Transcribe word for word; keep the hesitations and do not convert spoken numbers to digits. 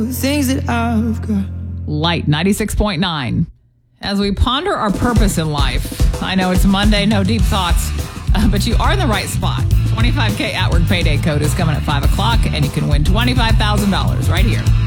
things that I've got. Light ninety-six point nine. As we ponder our purpose in life, I know it's Monday, no deep thoughts, uh, but you are in the right spot. twenty-five K at work payday code is coming at five o'clock, and you can win twenty-five thousand dollars right here.